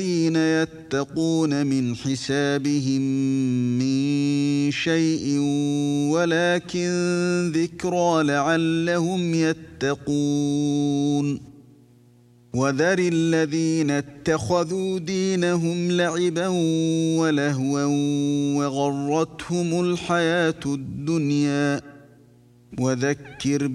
الذين يتقون من حسابهم من شيء ولكن ذكرى لعلهم يتقون وذر الذين اتخذوا دينهم لعبا ولهوا وغرتهم الحياة الدنيا وذكر